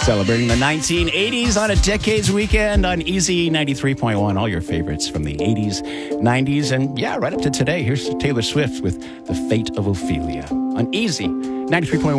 Celebrating the 1980s on a Decades Weekend on Easy 93.1. All your favorites from the 80s, 90s, and yeah, right up to today. Here's Taylor Swift with The Fate of Ophelia on Easy 93.1.